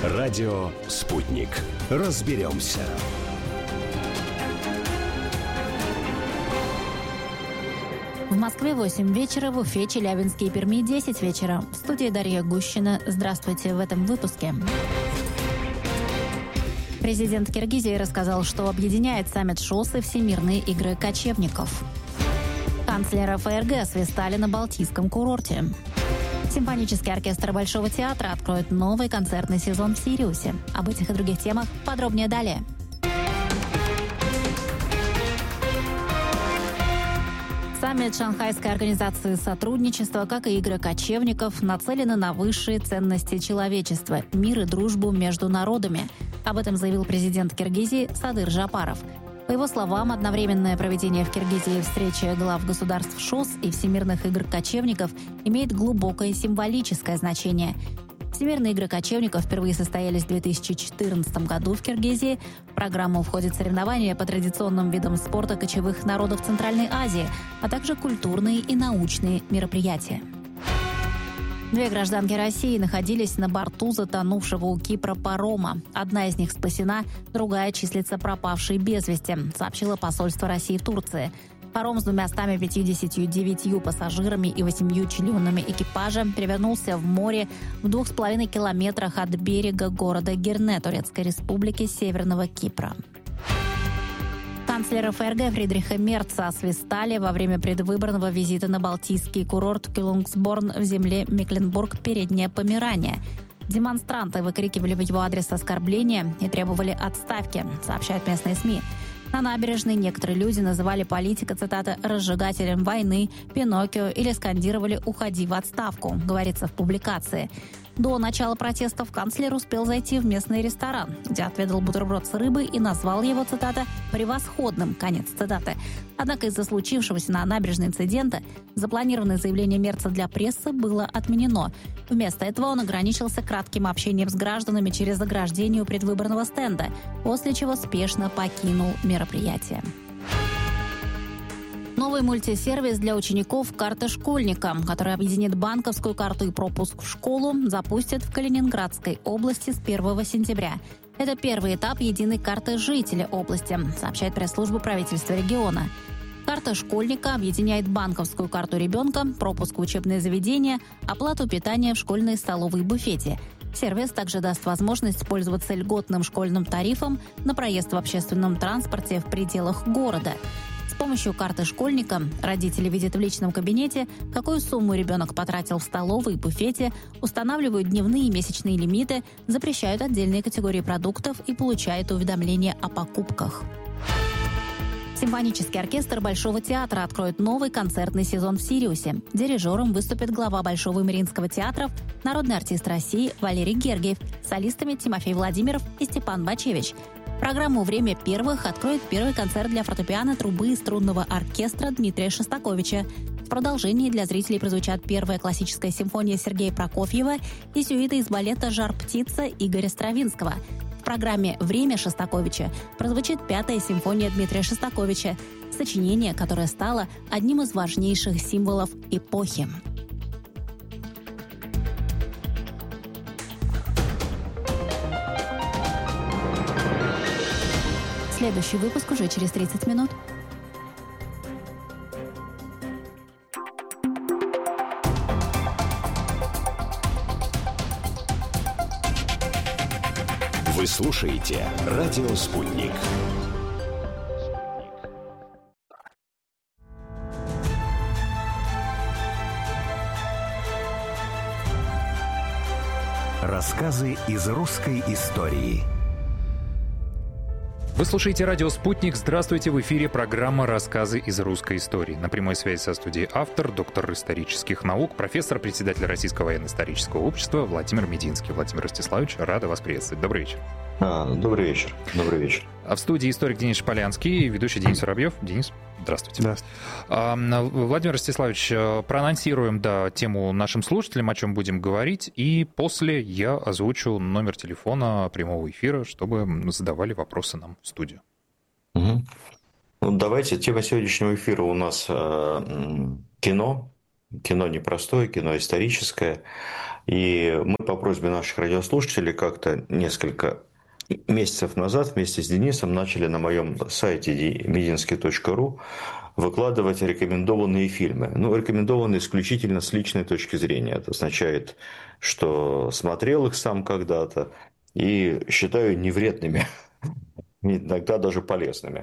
Радио «Спутник». Разберемся. В Москве 8 вечера, в Уфе, Челябинске и Перми 10 вечера. В студии Дарья Гущина. Здравствуйте в этом выпуске. Президент Киргизии рассказал, что объединяет саммит ШОС и Всемирные игры кочевников. Канцлера ФРГ свистали на Балтийском курорте. Симфонический оркестр Большого театра откроет новый концертный сезон в Сириусе. Об этих и других темах подробнее далее. Саммит Шанхайской организации сотрудничества, как и игры кочевников, нацелены на высшие ценности человечества – мир и дружбу между народами. Об этом заявил президент Киргизии Садыр Жапаров. По его словам, одновременное проведение в Киргизии встречи глав государств ШОС и Всемирных игр кочевников имеет глубокое символическое значение. Всемирные игры кочевников впервые состоялись в 2014 году в Киргизии. В программу входят соревнования по традиционным видам спорта кочевых народов Центральной Азии, а также культурные и научные мероприятия. 2 гражданки России находились на борту затонувшего у Кипра парома. Одна из них спасена, другая числится пропавшей без вести, сообщило посольство России в Турции. Паром с 259 пассажирами и 8 членами экипажа перевернулся в море в 2,5 километрах от берега города Гирне Турецкой Республики Северного Кипра. Канцлера ФРГ Фридриха Мерца освистали во время предвыборного визита на балтийский курорт Кюлунгсборн в земле Мекленбург, Передняя Померания. Демонстранты выкрикивали в его адрес оскорбления и требовали отставки, сообщают местные СМИ. На набережной некоторые люди называли политика, цитата, «разжигателем войны», «Пиноккио» или скандировали «уходи в отставку», говорится в публикации. До начала протестов канцлер успел зайти в местный ресторан, где отведал бутерброд с рыбой и назвал его, цитата, «превосходным», конец цитаты. Однако из-за случившегося на набережной инцидента запланированное заявление Мерца для прессы было отменено. Вместо этого он ограничился кратким общением с гражданами через ограждение у предвыборного стенда, после чего спешно покинул мероприятие. Новый мультисервис для учеников «Карта школьника», который объединит банковскую карту и пропуск в школу, запустят в Калининградской области с 1 сентября. Это первый этап единой карты жителя области, сообщает пресс-служба правительства региона. Карта школьника объединяет банковскую карту ребенка, пропуск в учебное заведение, оплату питания в школьной столовой и буфете. Сервис также даст возможность пользоваться льготным школьным тарифом на проезд в общественном транспорте в пределах города. С помощью карты школьника родители видят в личном кабинете, какую сумму ребенок потратил в столовой и буфете, устанавливают дневные и месячные лимиты, запрещают отдельные категории продуктов и получают уведомления о покупках. Симфонический оркестр Большого театра откроет новый концертный сезон в Сириусе. Дирижером выступит глава Большого Мариинского театра, народный артист России Валерий Гергиев, солистами Тимофей Владимиров и Степан Бачевич. Программу «Время первых» откроет первый концерт для фортепиано, трубы и струнного оркестра Дмитрия Шостаковича. В продолжении для зрителей прозвучат первая классическая симфония Сергея Прокофьева и сюита из балета «Жар-птица» Игоря Стравинского. В программе «Время Шостаковича» прозвучит 5-я симфония Дмитрия Шостаковича, сочинение, которое стало одним из важнейших символов эпохи. Следующий выпуск уже через 30 минут. Вы слушаете «Радио Спутник». Рассказы из русской истории. Вы слушаете «Радио Спутник». Здравствуйте, в эфире программа «Рассказы из русской истории». На прямой связи со студией автор, доктор исторических наук, профессор, председатель Российского военно-исторического общества Владимир Мединский. Владимир Ростиславович, рада вас приветствовать. Добрый вечер. Добрый вечер. Добрый вечер. А в студии историк Денис Шполянский и ведущий Денис Воробьев. Денис, здравствуйте. Здравствуйте. Владимир Ростиславович, проанонсируем тему нашим слушателям, о чем будем говорить, и после я озвучу номер телефона прямого эфира, чтобы задавали вопросы нам в студию. Угу. Давайте, тема сегодняшнего эфира у нас кино. Кино непростое, кино историческое. И мы по просьбе наших радиослушателей как-то несколько месяцев назад вместе с Денисом начали на моем сайте medinsky.ru выкладывать рекомендованные фильмы. Ну, рекомендованные исключительно с личной точки зрения. Это означает, что смотрел их сам когда-то и считаю невредными, иногда даже полезными.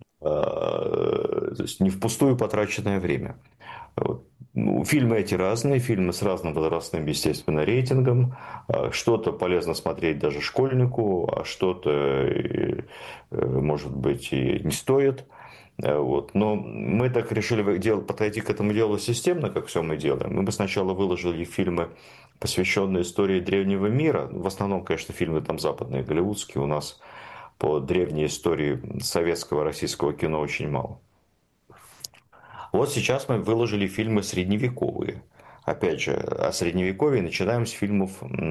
То есть не впустую потраченное время. Ну, фильмы эти разные, фильмы с разным возрастным, естественно, рейтингом. Что-то полезно смотреть даже школьнику, а что-то, может быть, и не стоит. Вот. Но мы так решили подойти к этому делу системно, как все мы делаем. Мы бы сначала выложили фильмы, посвященные истории древнего мира. В основном, конечно, фильмы там западные, голливудские. У нас по древней истории советского, российского кино очень мало. Вот сейчас мы выложили фильмы средневековые. Опять же, о средневековье начинаем с фильмов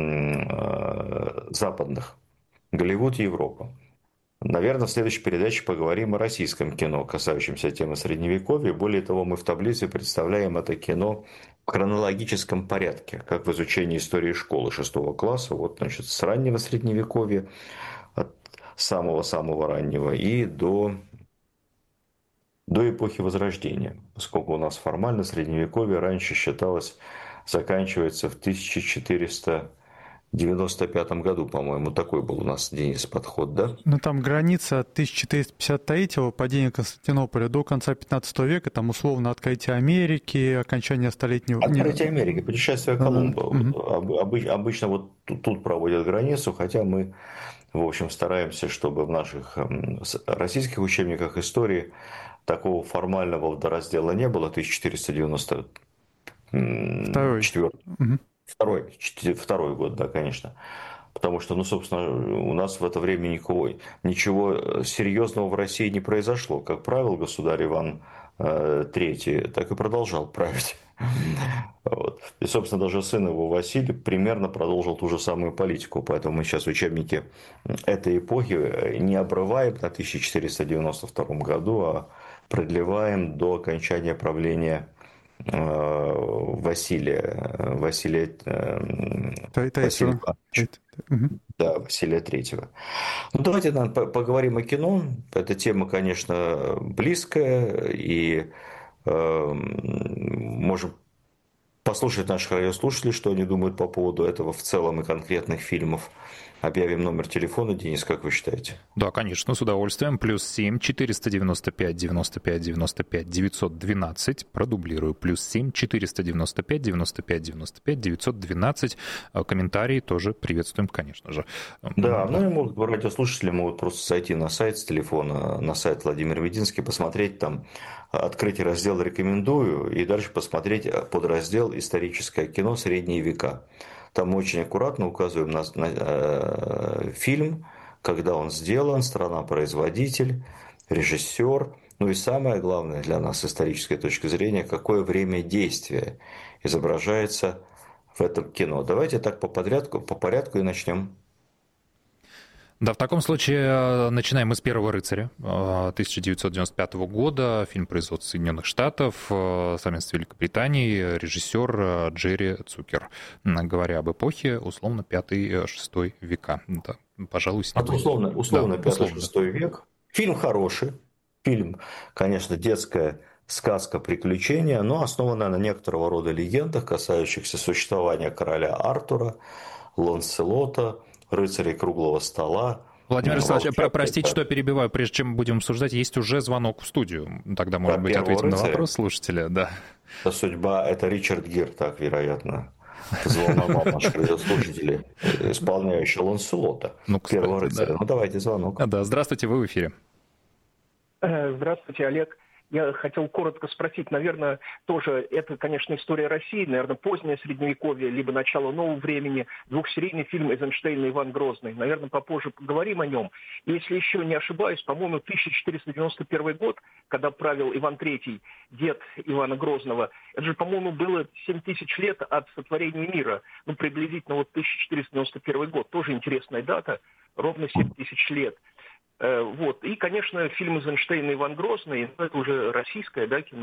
западных. Голливуд и Европа. Наверное, в следующей передаче поговорим о российском кино, касающемся темы средневековья. Более того, мы в таблице представляем это кино в хронологическом порядке, как в изучении истории школы 6 класса. Вот, значит, с раннего средневековья, от самого-самого раннего, и до эпохи Возрождения, поскольку у нас формально Средневековье раньше считалось, заканчивается в 1495 году, по-моему, такой был у нас, Денис, подход, да? Ну, там граница от 1453-го, падения Константинополя, до конца 15 века, там условно открытие Америки, окончание столетнего... Открытие Америки, путешествие Колумба. Обычно вот тут проводят границу, хотя мы, в общем, стараемся, чтобы в наших российских учебниках истории такого формального водораздела не было. 1494. Второй год, да, конечно. Потому что, ну, собственно, у нас в это время ничего серьезного в России не произошло. Как правил государь Иван III, так и продолжал править. Вот. И, собственно, даже сын его Василий примерно продолжил ту же самую политику. Поэтому мы сейчас учебники этой эпохи не обрываем на 1492 году, а продлеваем до окончания правления Василия III. Ну, давайте поговорим о кино. Эта тема, конечно, близкая, и можем послушать наших радиослушателей, что они думают по поводу этого в целом и конкретных фильмов. Объявим номер телефона. Денис, как вы считаете? Да, конечно, с удовольствием. +7 495 95 95 912. Продублирую. +7 495 95 95 912. Комментарии тоже приветствуем, конечно же. Да, ну и радиослушатели могут просто зайти на сайт с телефона, на сайт Владимир Мединский, посмотреть там, открыть раздел «Рекомендую» и дальше посмотреть подраздел «Историческое кино. Средние века». Там мы очень аккуратно указываем на фильм, когда он сделан, страна-производитель, режиссер, ну и самое главное для нас с исторической точки зрения, какое время действия изображается в этом кино. Давайте так по порядку и начнем. Да, в таком случае начинаем мы с «Первого рыцаря» 1995 года, фильм производства Соединенных Штатов, совместно с Великобританией, режиссер Джерри Цукер. Говоря об эпохе, условно, 5-6 века. Да, пожалуй, с ним. Условно 5-6 век. Фильм хороший. Фильм, конечно, детская сказка, приключения, но основанная на некоторого рода легендах, касающихся существования короля Артура, Ланселота, рыцарей круглого стола. Владимир Александрович, простите, что перебиваю, прежде чем будем обсуждать, есть уже звонок в студию. Тогда, может быть, ответим на вопрос слушателя. Да. Это судьба, это Ричард Гир, так, вероятно, взволновал наших радиослушателей, исполняющий Ланселота, первого рыцаря. Да. Ну, давайте звонок. Да, здравствуйте, вы в эфире. Здравствуйте, Олег. Я хотел коротко спросить, наверное, тоже, это, конечно, история России, наверное, позднее Средневековье, либо начало нового времени, двухсерийный фильм Эйзенштейна «Иван Грозный». Наверное, попозже поговорим о нем. И если еще не ошибаюсь, по-моему, 1491 год, когда правил Иван III, дед Ивана Грозного, это же, по-моему, было 7000 лет от сотворения мира. Ну, приблизительно вот 1491 год. Тоже интересная дата, ровно 7000 лет. Вот. И, конечно, фильм Эйзенштейна «Иван Грозный», это уже российское, да, кино,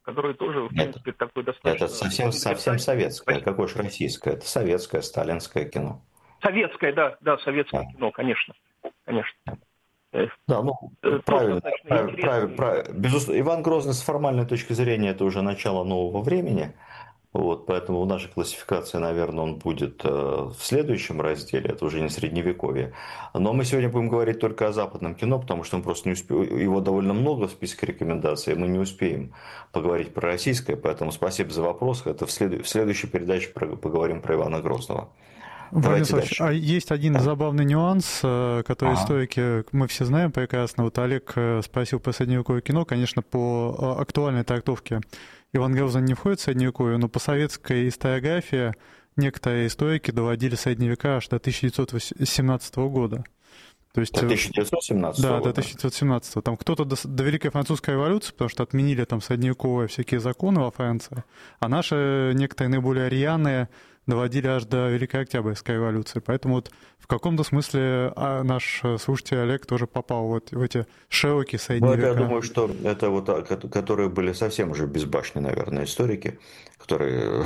которое тоже, в принципе, такое достаточно... Это совсем советское, какое же российское? Это советское, сталинское кино. Советское, да, советское кино, конечно. Да, ну, правильно. Безусловно, Иван Грозный с формальной точки зрения это уже начало нового времени. Вот, поэтому в нашей классификации, наверное, он будет в следующем разделе, это уже не средневековье. Но мы сегодня будем говорить только о западном кино, потому что мы просто не успеем, его довольно много в списке рекомендаций, мы не успеем поговорить про российское, поэтому спасибо за вопрос. Это в следующей передаче поговорим про Ивана Грозного. Владимир Владимирович, а есть один забавный нюанс, который историки, мы все знаем прекрасно. Вот Олег спросил про средневековое кино, конечно, по актуальной трактовке Иван Грозный не входит в средневековье, но по советской историографии некоторые историки доводили средние века аж до 1917 года. То есть, до 1917 Да, до 1917. Там кто-то до Великой Французской революции, потому что отменили там средневековые всякие законы во Франции, а наши некоторые наиболее рьяные доводили аж до Великой Октябрьской революции. Поэтому вот в каком-то смысле наш слушатель Олег тоже попал вот в эти широкие средние века. Я думаю, что это вот которые были совсем уже безбашенные, наверное, историки, которые...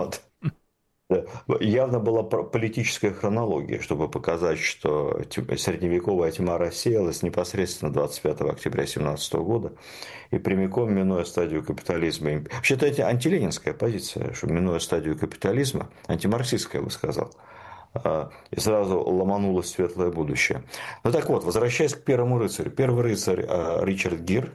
Явно была политическая хронология, чтобы показать, что средневековая тьма рассеялась непосредственно 25 октября 17 года и прямиком, минуя стадию капитализма. Вообще-то это антиленинская позиция, что минуя стадию капитализма, антимарксистская, я бы сказал, и сразу ломанулось в светлое будущее. Ну так вот, возвращаясь к первому рыцарю. Первый рыцарь Ричард Гир,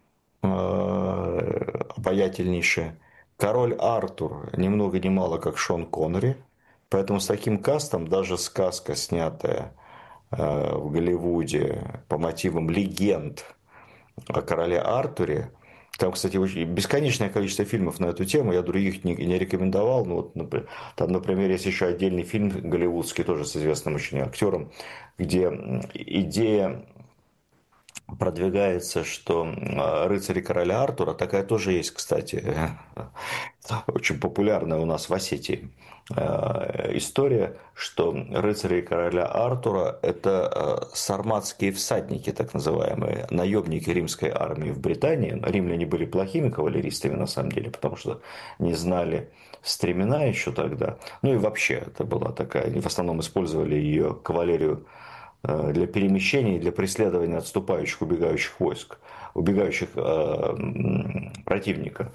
обаятельнейший. Король Артур, ни много ни мало, как Шон Коннери. Поэтому с таким кастом даже сказка, снятая в Голливуде по мотивам легенд о короле Артуре, там, кстати, бесконечное количество фильмов на эту тему, я других не рекомендовал. Но вот, там, например, есть еще отдельный фильм голливудский, тоже с известным очень актером, где идея продвигается, что рыцари короля Артура, такая тоже есть, кстати, очень популярная у нас в Осетии история, что рыцари короля Артура – это сарматские всадники, так называемые, наемники римской армии в Британии. Римляне были плохими кавалеристами, на самом деле, потому что не знали стремена еще тогда. Ну и вообще, это была такая, они в основном использовали ее кавалерию для перемещения, для преследования отступающих, убегающих войск, убегающих противника,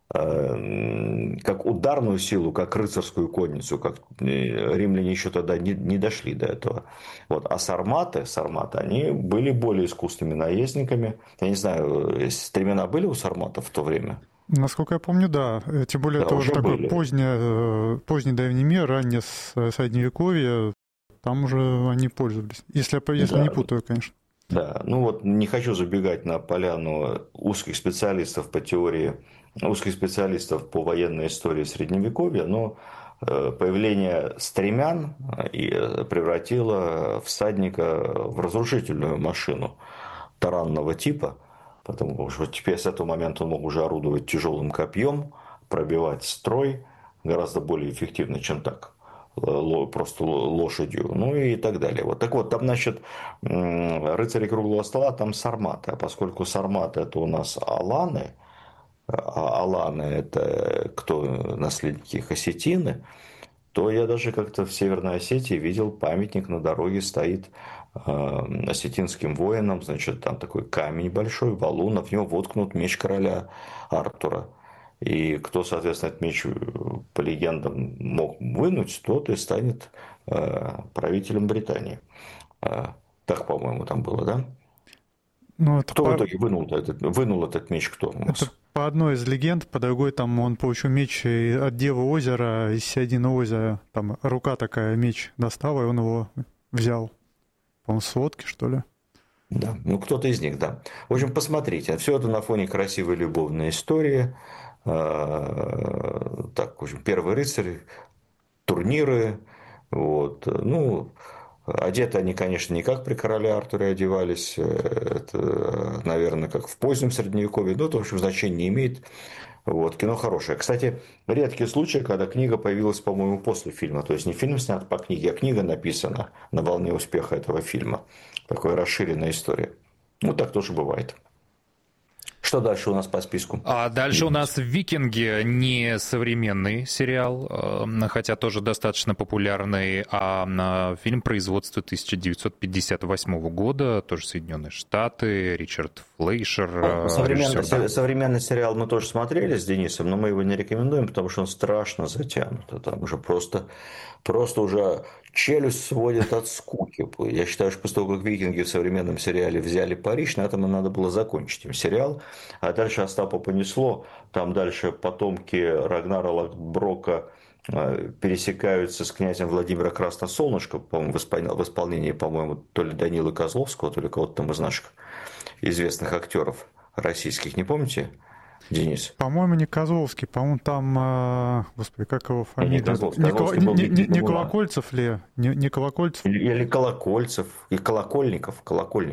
как ударную силу, как рыцарскую конницу, как римляне еще тогда не дошли до этого. Вот. А сарматы, они были более искусными наездниками. Я не знаю, стремена были у сарматов в то время? Насколько я помню, да. Тем более, да, это уже такой поздний древний мир, раннее средневековье. Там уже они пользовались. Если не путаю, конечно. Да, ну вот не хочу забегать на поляну узких специалистов по теории, узких специалистов по военной истории Средневековья, но появление стремян превратило всадника в разрушительную машину таранного типа, потому что теперь с этого момента он мог уже орудовать тяжелым копьем, пробивать строй гораздо более эффективно, чем так. Просто лошадью, ну и так далее. Вот. Так вот, там, значит, рыцари круглого стола, там сарматы. А поскольку сарматы это у нас аланы, а аланы это кто наследники хаситины, то я даже как-то в Северной Осетии видел памятник на дороге стоит осетинским воинам, значит, там такой камень большой, валун, а в него воткнут меч короля Артура. И кто, соответственно, этот меч, по легендам, мог вынуть, тот и станет правителем Британии. Так, по-моему, там было, да? Ну, кто в итоге вынул этот меч? Кто? Это по одной из легенд, по другой там он получил меч от Девы озера, из середины озера. Там рука такая, меч достала, и он его взял. По-моему, с лодки, что ли? Да, ну кто-то из них, да. В общем, посмотрите, все это на фоне красивой любовной истории. Так, в общем, первый рыцарь, турниры, вот, ну, одеты они, конечно, не как при короле Артуре одевались, это, наверное, как в позднем Средневековье, но это, в общем, значения не имеет. Вот, кино хорошее. Кстати, редкий случай, когда книга появилась, по-моему, после фильма. То есть не фильм снят по книге, а книга написана на волне успеха этого фильма. Такая расширенная история. Ну, так тоже бывает. Что дальше у нас по списку? А дальше у нас «Викинги», не современный сериал, хотя тоже достаточно популярный, а фильм производства 1958 года, тоже Соединенные Штаты, Ричард Флейшер. Современный сериал мы тоже смотрели с Денисом, но мы его не рекомендуем, потому что он страшно затянут. Там уже просто уже челюсть сводит от скуки. Я считаю, что после того, как «Викинги» в современном сериале взяли Париж, на этом и надо было закончить им сериал. А дальше Остапа понесло. Там дальше потомки Рагнара Лодброка пересекаются с князем Владимира Красносолнышко, по-моему, в исполнении, по-моему, то ли Данилы Козловского, то ли кого-то там из наших известных актеров российских. Не помните, Денис? По-моему, не Козловский, по-моему, там, господи, как его фамилия? Не Колокольцев ли? Не Колокольцев? Или Колокольцев, и Колокольников.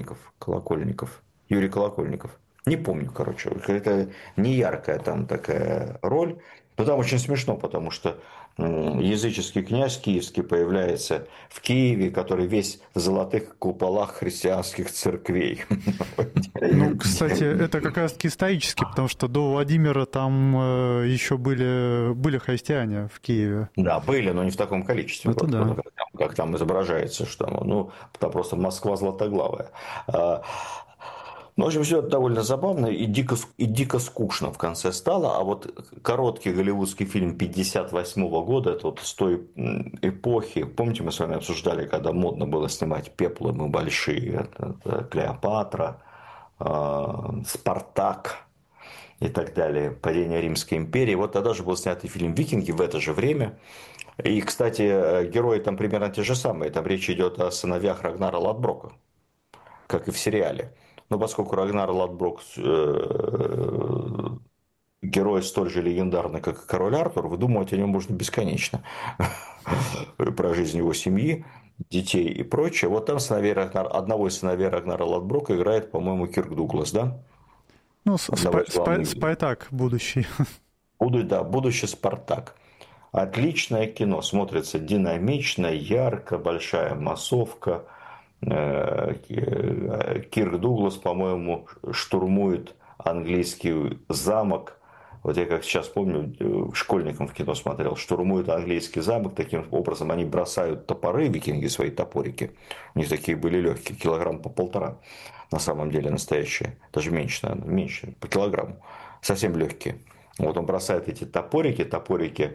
Юрий Колокольников. Не помню, короче. Это не яркая там такая роль. Но там очень смешно, потому что языческий князь киевский появляется в Киеве, который весь в золотых куполах христианских церквей. Ну, кстати, это как раз-таки исторически, потому что до Владимира там еще были христиане в Киеве. Да, были, но не в таком количестве. Это да. Как там изображается, что там просто Москва златоглавая. Ну, в общем, все это довольно забавно и дико скучно в конце стало. А вот короткий голливудский фильм 1958 года, это вот с той эпохи, помните, мы с вами обсуждали, когда модно было снимать пеплумы большие, это Клеопатра, Спартак и так далее, падение Римской империи. Вот тогда же был снят фильм «Викинги» в это же время. И, кстати, герои там примерно те же самые. Там речь идет о сыновьях Рагнара Лодброка, как и в сериале. Но поскольку Рагнар Лодброк герой столь же легендарный, как и король Артур, выдумывать о нем можно бесконечно. Про жизнь его семьи, детей и прочее. Вот там одного из сыновей Рагнара Лодброка играет, по-моему, Кирк Дуглас, да? Ну, Спартак будущий. Будущий Спартак. Отличное кино. Смотрится динамично, ярко, большая массовка. Кирк Дуглас, по-моему, штурмует английский замок. Вот я как сейчас помню, школьником в кино смотрел. Штурмует английский замок. Таким образом они бросают топоры, викинги, свои топорики. У них такие были легкие, килограмм по 1,5. На самом деле настоящие. Даже меньше, наверное, меньше, по килограмму. Совсем легкие. Вот он бросает эти топорики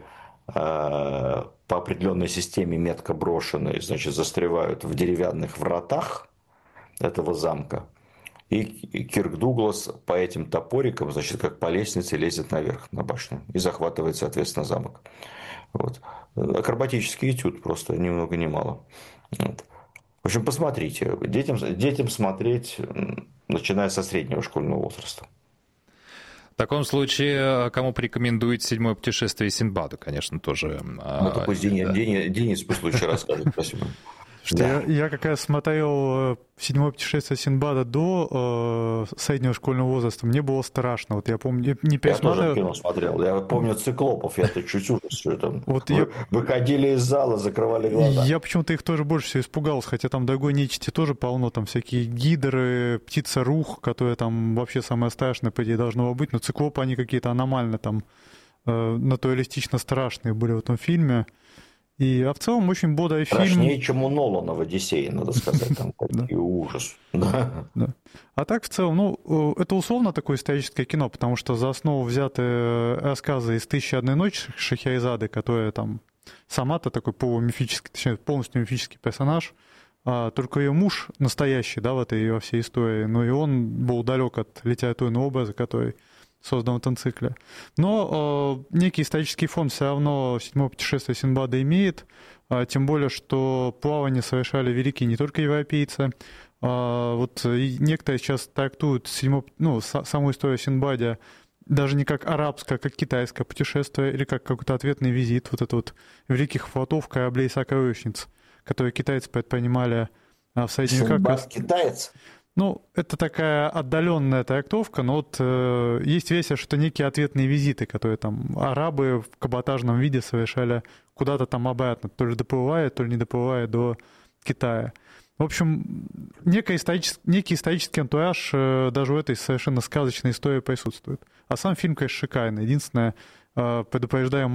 по определенной системе метко брошенные, значит, застревают в деревянных вратах этого замка. И Кирк Дуглас по этим топорикам, значит, как по лестнице лезет наверх на башню и захватывает, соответственно, замок. Вот. Акробатический этюд просто ни много ни мало. Вот. В общем, посмотрите. Детям смотреть, начиная со среднего школьного возраста. В таком случае, кому порекомендуете «Седьмое путешествие Синдбада», конечно, тоже. Ну, пусть Денис пусть лучше расскажет, спасибо. Я как раз смотрел «Седьмое путешествие Синдбада» до среднего школьного возраста. Мне было страшно. Вот я помню, не пересмотрел. Я тоже кино смотрел. Я помню циклопов. Я-то чуть ужас, что там. Выходили из зала, закрывали глаза. Я почему-то их тоже больше всего испугался, хотя там другой нечисти тоже полно. Там всякие гидры, птица-рух, которая там вообще самое страшное, по идее, должно быть. Но циклопы, они какие-то аномально там натуралистично страшные были в этом фильме. А в целом очень бодрый фильм. Страшнее, чем у Нолана в «Одиссее», надо сказать. Там такой ужас. А так, в целом, это условно такое историческое кино, потому что за основу взяты рассказы из «Тысячи и одной ночи» Шахерезады, которая там сама-то такой полумифический, точнее, полностью мифический персонаж, только ее муж настоящий, да, во всей истории, но и он был далек от литературного образа, который создан в этом цикле. Но некий исторический фон все равно «Седьмое путешествие Синдбада» имеет, тем более, что плавание совершали великие не только европейцы. Вот некоторые сейчас трактуют саму историю о Синдбаде даже не как арабское, а как китайское путешествие или как какой-то ответный визит вот это вот великих флотов, кораблей и сокровищниц, которые китайцы предпринимали в средние века. Синдбад китаец? Это такая отдаленная трактовка, но вот есть версия, что это некие ответные визиты, которые там арабы в каботажном виде совершали куда-то там обратно, то ли доплывая, то ли не доплывая до Китая. В общем, некий исторический антураж даже в этой совершенно сказочной истории присутствует. А сам фильм, конечно, шикарный. Единственное, предупреждаю